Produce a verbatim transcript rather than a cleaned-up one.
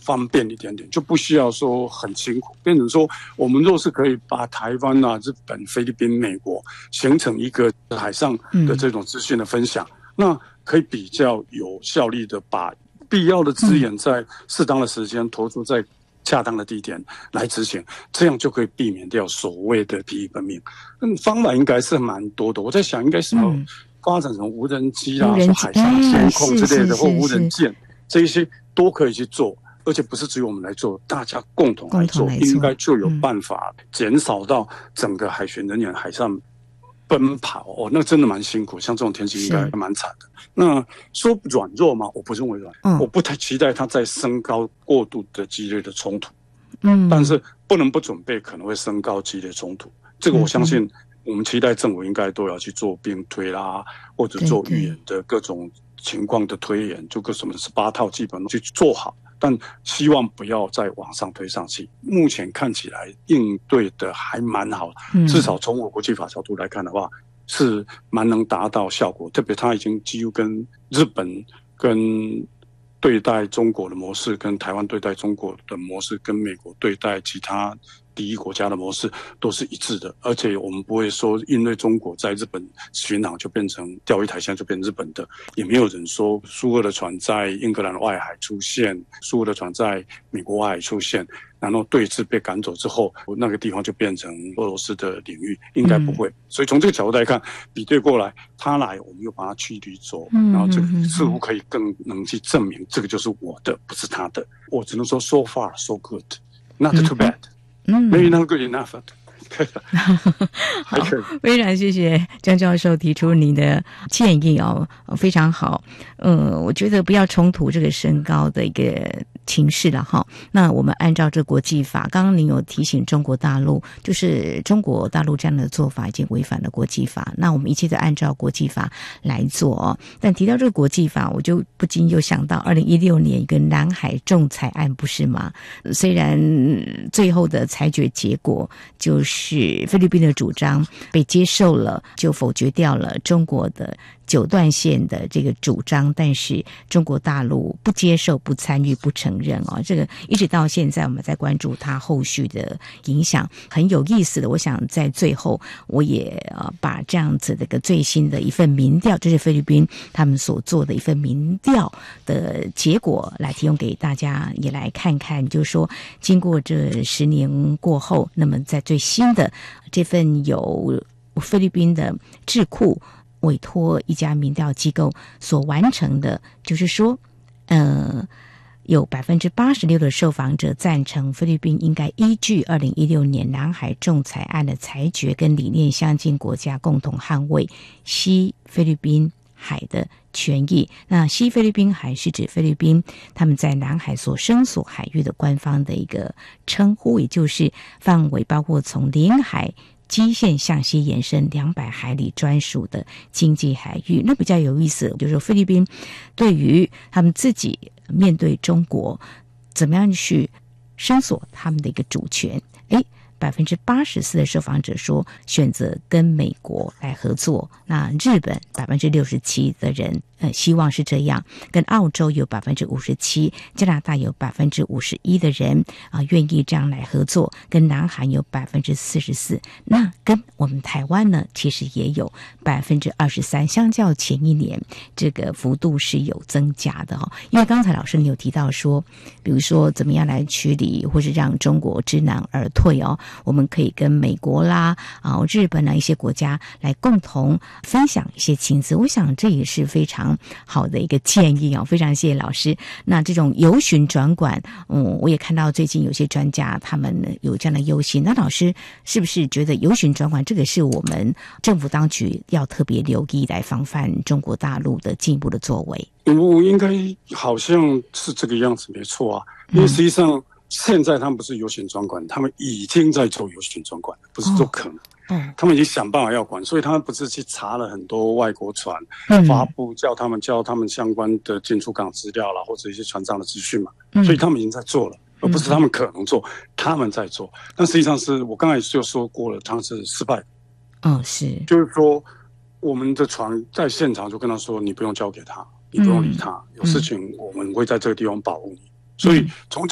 方便一点点，就不需要说很辛苦。变成说，我们若是可以把台湾啊、日本、菲律宾、美国形成一个海上的这种资讯的分享，嗯、那可以比较有效率的把必要的资源在适当的时间投注在恰当的地点来执行，这样就可以避免掉所谓的疲于奔命。嗯，方法应该是蛮多的。我在想，应该什么发展成无人机啦、啊、海上监控之类的，或无人舰，这一些都可以去做。而且不是只有我们来做，大家共同来做，应该就有办法减少到整个海巡人员海上奔跑。哦，那真的蛮辛苦，像这种天气应该蛮惨的。那说软弱吗？我不认为软，嗯、我不太期待它在升高过度的激烈的冲突。嗯，但是不能不准备可能会升高激烈冲突。这个我相信，我们期待政府应该都要去做兵推啦，或者做预演的各种情况的推演，就个什么十八套基本去做好。但希望不要再往上推上去。目前看起来应对的还蛮好，嗯、至少从我国际法角度来看的话，是蛮能达到效果。特别他已经几乎跟日本跟对待中国的模式，跟台湾对待中国的模式，跟美国对待其他敌意国家的模式都是一致的。而且我们不会说因为中国在日本巡航就变成钓鱼台，现在就变日本的，也没有人说苏俄的船在英格兰的外海出现，苏俄的船在美国外海出现，然后对峙被赶走之后，那个地方就变成俄罗斯的领域，应该不会。嗯、所以从这个角度来看，比对过来，他来我们又把他驱离走，嗯、然后这个似乎可以更能去证明这个就是我的，不是他的。我只能说 so far so good, not too bad。嗯 Maybe not good enough 好，非常谢谢江教授提出您的建议哦，非常好。呃，我觉得不要冲突这个升高的一个情势了哈。那我们按照这国际法，刚刚您有提醒中国大陆，就是中国大陆这样的做法已经违反了国际法。那我们一切都按照国际法来做哦。但提到这个国际法，我就不禁又想到二零一六年一个南海仲裁案，不是吗？虽然最后的裁决结果就是菲律宾的主张被接受了，就否决掉了中国的九段线的这个主张，但是中国大陆不接受、不参与、不承认哦。这个一直到现在，我们在关注它后续的影响，很有意思的。我想在最后，我也呃把这样子的一个最新的一份民调，这是菲律宾他们所做的一份民调的结果，来提供给大家，也来看看，就是说经过这十年过后，那么在最新的这份由菲律宾的智库委托一家民调机构所完成的，就是说，呃，有百分之八十六的受访者赞成菲律宾应该依据二零一六年南海仲裁案的裁决，跟理念相近国家共同捍卫西菲律宾海的权益。那西菲律宾海是指菲律宾他们在南海所声索海域的官方的一个称呼，也就是范围包括从领海基线向西延伸两百海里专属的经济海域。那比较有意思，就是说菲律宾对于他们自己面对中国怎么样去声索他们的一个主权，诶百分之八十四的受访者说选择跟美国来合作，那日本百分之六十七的人呃希望是这样，跟澳洲有百分之五十七，加拿大有百分之五十一的人啊、呃、愿意这样来合作，跟南韩有百分之四十四，那跟我们台湾呢其实也有百分之二十三，相较前一年这个幅度是有增加的哦。因为刚才老师你有提到说，比如说怎么样来驱离或是让中国知难而退哦。我们可以跟美国啦、啊日本啊一些国家来共同分享一些情资，我想这也是非常好的一个建议哦。非常谢谢老师。那这种由循转管，嗯，我也看到最近有些专家他们有这样的忧心。那老师是不是觉得由循转管这个是我们政府当局要特别留意来防范中国大陆的进一步的作为？ 我应该好像是这个样子，没错啊。因为实际上、嗯现在他们不是由循转管，他们已经在做由循转管，不是做可能。哦、他们已经想办法要管，所以他们不是去查了很多外国船，嗯、发布叫他们叫他们相关的进出港资料啦，或者一些船上的资讯嘛、嗯。所以他们已经在做了，而不是他们可能做，嗯、他们在做。但实际上是我刚才就说过了，他是失败的。 哦，是， 就是说我们的船在现场就跟他说，你不用交给他，你不用理他，嗯、有事情我们会在这个地方保护你。所以从